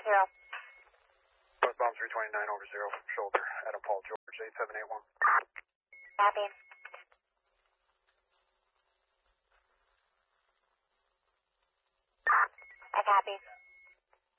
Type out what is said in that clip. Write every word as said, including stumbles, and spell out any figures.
zero. Westbound three twenty-nine over zero from shoulder. Adam Paul George, eight seven eight one. Copy. I copy.